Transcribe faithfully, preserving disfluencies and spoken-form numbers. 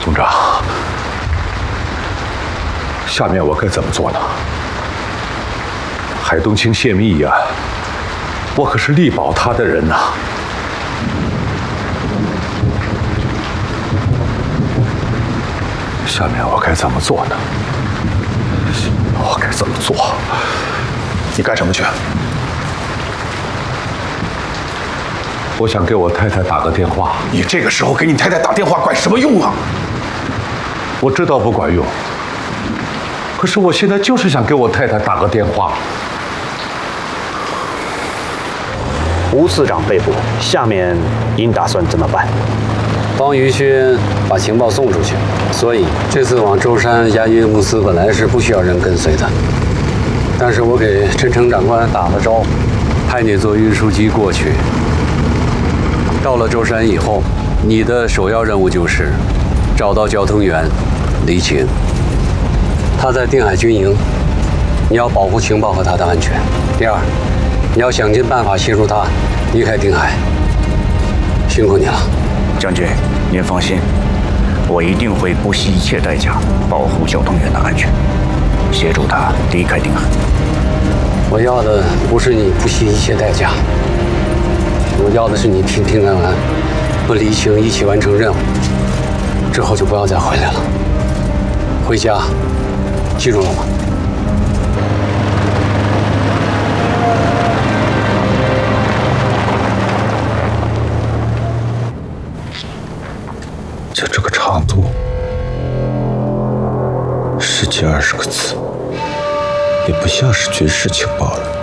董长，下面我该怎么做呢？海东青泄密呀，我可是力保他的人呐。下面我该怎么做呢？我该怎么做？ 你干什么去？ 我想给我太太打个电话。 你这个时候给你太太打电话管什么用啊？ 我知道不管用，可是我现在就是想给我太太打个电话。 吴次长被捕，下面您打算怎么办？ 帮于勋把情报送出去，所以这次往舟山押运公司本来是不需要人跟随的，但是我给陈诚长官打了招，派你坐运输机过去。到了舟山以后，你的首要任务就是找到交通员李晴，他在定海军营，你要保护情报和他的安全。第二，你要想尽办法协助他离开定海。辛苦你了， 将军，您放心，我一定会不惜一切代价保护交通员的安全，协助他离开定海。 我要的不是你不惜一切代价，我要的是你平平安安和李晴一起完成任务，之后就不要再回来了。回家，记住了吗？ 就这个长度，十几二十个字，也不像是军事情报了。